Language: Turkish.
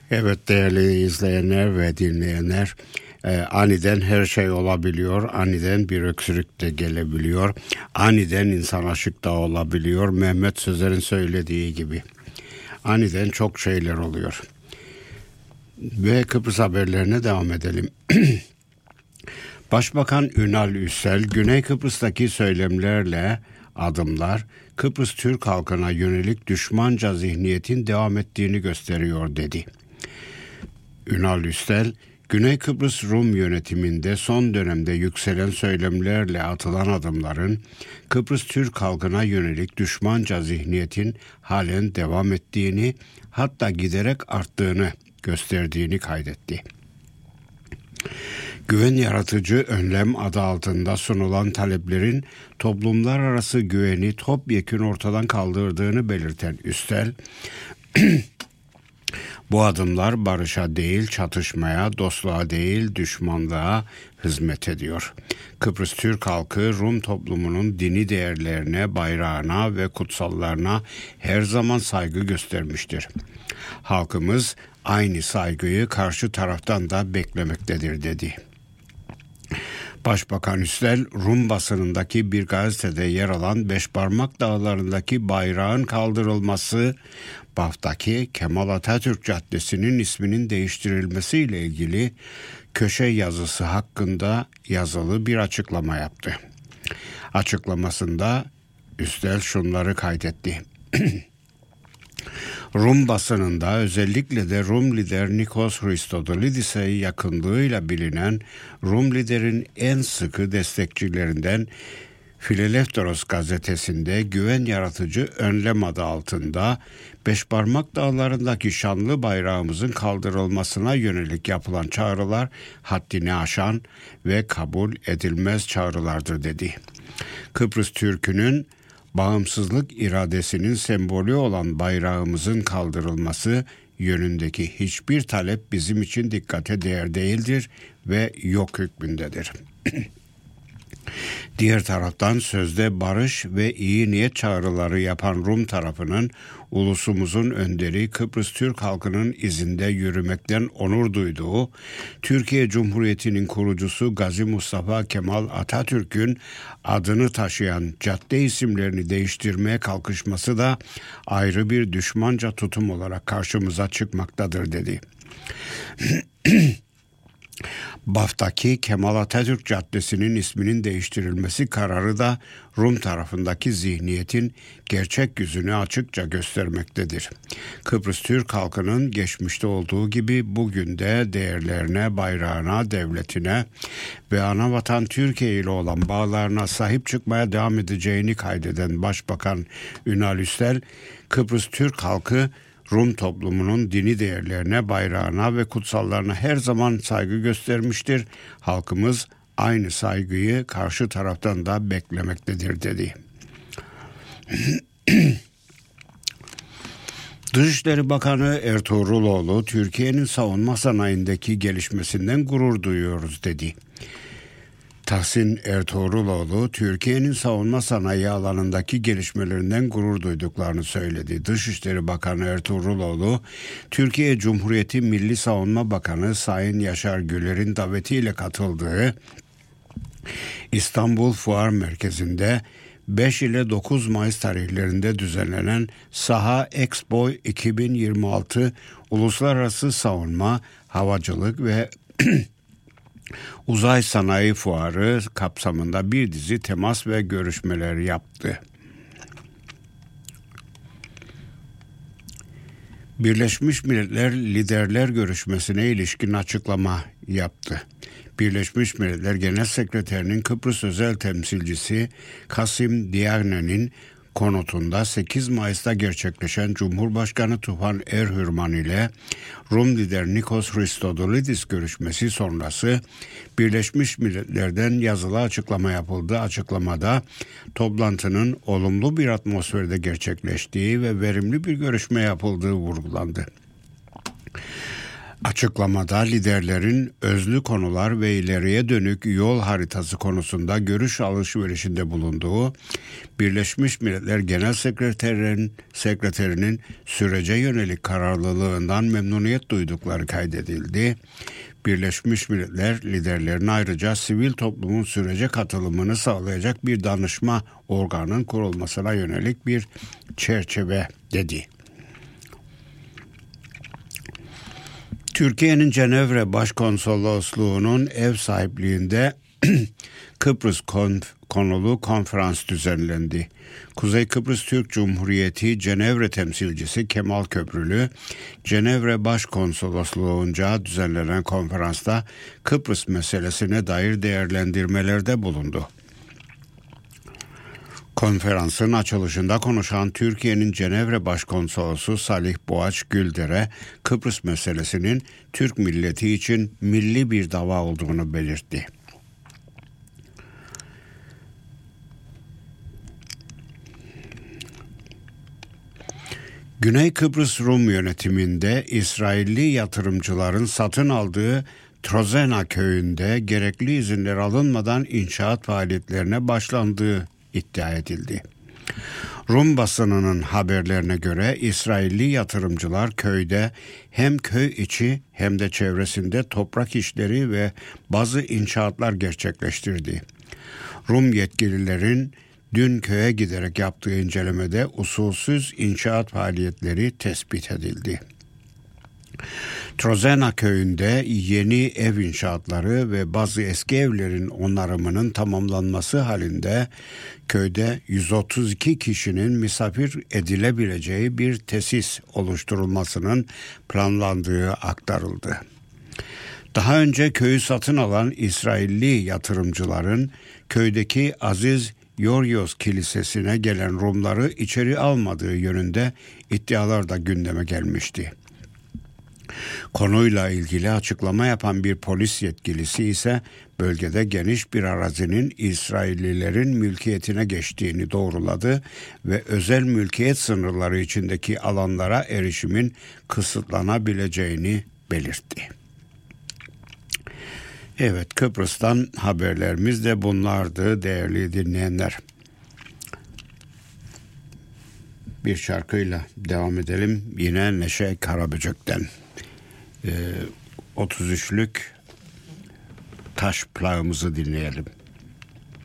Evet değerli izleyenler ve dinleyenler, aniden her şey olabiliyor, aniden bir öksürük de gelebiliyor, aniden insan aşık da olabiliyor. Mehmet Sözer'in söylediği gibi aniden çok şeyler oluyor. Ve Kıbrıs haberlerine devam edelim. Başbakan Ünal Üssel, Güney Kıbrıs'taki söylemlerle adımlar, Kıbrıs Türk halkına yönelik düşmanca zihniyetin devam ettiğini gösteriyor dedi. Ünal Üssel, Güney Kıbrıs Rum yönetiminde son dönemde yükselen söylemlerle atılan adımların Kıbrıs Türk halkına yönelik düşmanca zihniyetin halen devam ettiğini, hatta giderek arttığını gösterdiğini kaydetti. Güven yaratıcı önlem adı altında sunulan taleplerin toplumlar arası güveni topyekün ortadan kaldırdığını belirten Üssel, bu adımlar barışa değil çatışmaya, dostluğa değil düşmanlığa hizmet ediyor. Kıbrıs Türk halkı Rum toplumunun dini değerlerine, bayrağına ve kutsallarına her zaman saygı göstermiştir. Halkımız aynı saygıyı karşı taraftan da beklemektedir dedi. Başbakan Üssel, Rum basınındaki bir gazetede yer alan Beşparmak Dağları'ndaki bayrağın kaldırılması, Baf'taki Kemal Atatürk Caddesi'nin isminin değiştirilmesiyle ilgili köşe yazısı hakkında yazılı bir açıklama yaptı. Açıklamasında Üssel şunları kaydetti. Rum basınında özellikle de Rum lider Nikos Christodoulidis'e yakınlığıyla bilinen Rum liderin en sıkı destekçilerinden Phileleftheros gazetesinde güven yaratıcı önlem adı altında Beşparmak Dağları'ndaki şanlı bayrağımızın kaldırılmasına yönelik yapılan çağrılar haddini aşan ve kabul edilmez çağrılardır dedi. Kıbrıs Türk'ünün bağımsızlık iradesinin sembolü olan bayrağımızın kaldırılması yönündeki hiçbir talep bizim için dikkate değer değildir ve yok hükmündedir. Diğer taraftan sözde barış ve iyi niyet çağrıları yapan Rum tarafının ulusumuzun önderi Kıbrıs Türk halkının izinde yürümekten onur duyduğu, Türkiye Cumhuriyeti'nin kurucusu Gazi Mustafa Kemal Atatürk'ün adını taşıyan cadde isimlerini değiştirmeye kalkışması da ayrı bir düşmanca tutum olarak karşımıza çıkmaktadır dedi. Baf'taki Kemal Atatürk Caddesi'nin isminin değiştirilmesi kararı da Rum tarafındaki zihniyetin gerçek yüzünü açıkça göstermektedir. Kıbrıs Türk halkının geçmişte olduğu gibi bugün de değerlerine, bayrağına, devletine ve anavatan Türkiye ile olan bağlarına sahip çıkmaya devam edeceğini kaydeden Başbakan Ünal Üssel, Kıbrıs Türk halkı Rum toplumunun dini değerlerine, bayrağına ve kutsallarına her zaman saygı göstermiştir. Halkımız aynı saygıyı karşı taraftan da beklemektedir dedi. Dışişleri Bakanı Ertuğruloğlu, Türkiye'nin savunma sanayindeki gelişmesinden gurur duyuyoruz dedi. Tahsin Ertuğruloğlu, Türkiye'nin savunma sanayi alanındaki gelişmelerinden gurur duyduklarını söyledi. Dışişleri Bakanı Ertuğruloğlu, Türkiye Cumhuriyeti Milli Savunma Bakanı Sayın Yaşar Güler'in davetiyle katıldığı İstanbul Fuar Merkezi'nde 5 ile 9 Mayıs tarihlerinde düzenlenen Saha Expo 2026 Uluslararası Savunma, Havacılık ve Uzay Sanayi Fuarı kapsamında bir dizi temas ve görüşmeler yaptı. Birleşmiş Milletler Liderler Görüşmesi'ne ilişkin açıklama yaptı. Birleşmiş Milletler Genel Sekreterinin Kıbrıs Özel Temsilcisi Kasim Diagne'nin konutunda 8 Mayıs'ta gerçekleşen Cumhurbaşkanı Tufan Erhürman ile Rum lider Nikos Christodoulidis görüşmesi sonrası Birleşmiş Milletler'den yazılı açıklama yapıldı. Açıklamada toplantının olumlu bir atmosferde gerçekleştiği ve verimli bir görüşme yapıldığı vurgulandı. Açıklamada liderlerin özlü konular ve ileriye dönük yol haritası konusunda görüş alışverişinde bulunduğu, Birleşmiş Milletler Genel Sekreterinin sürece yönelik kararlılığından memnuniyet duydukları kaydedildi. Birleşmiş Milletler liderlerine ayrıca sivil toplumun sürece katılımını sağlayacak bir danışma organının kurulmasına yönelik bir çerçeve dedi. Türkiye'nin Cenevre Başkonsolosluğu'nun ev sahipliğinde Kıbrıs konulu konferans düzenlendi. Kuzey Kıbrıs Türk Cumhuriyeti Cenevre temsilcisi Kemal Köprülü, Cenevre Başkonsolosluğu'nca düzenlenen konferansta Kıbrıs meselesine dair değerlendirmelerde bulundu. Konferansın açılışında konuşan Türkiye'nin Cenevre Başkonsolosu Salih Boğaç Güldere, Kıbrıs meselesinin Türk milleti için milli bir dava olduğunu belirtti. Güney Kıbrıs Rum yönetiminde İsrailli yatırımcıların satın aldığı Trozena köyünde gerekli izinler alınmadan inşaat faaliyetlerine başlandığı iddia edildi. Rum basınının haberlerine göre İsrailli yatırımcılar köyde hem köy içi hem de çevresinde toprak işleri ve bazı inşaatlar gerçekleştirdi. Rum yetkililerin dün köye giderek yaptığı incelemede usulsüz inşaat faaliyetleri tespit edildi. Trozena köyünde yeni ev inşaatları ve bazı eski evlerin onarımının tamamlanması halinde köyde 132 kişinin misafir edilebileceği bir tesis oluşturulmasının planlandığı aktarıldı. Daha önce köyü satın alan İsrailli yatırımcıların köydeki Aziz Yoryos Kilisesi'ne gelen Rumları içeri almadığı yönünde iddialar da gündeme gelmişti. Konuyla ilgili açıklama yapan bir polis yetkilisi ise bölgede geniş bir arazinin İsraillilerin mülkiyetine geçtiğini doğruladı ve özel mülkiyet sınırları içindeki alanlara erişimin kısıtlanabileceğini belirtti. Evet, Kıbrıs'tan haberlerimiz de bunlardı değerli dinleyenler. Bir şarkıyla devam edelim. Yine Neşe Karaböcek'ten. 33'lük Taş Plağımızı dinleyelim.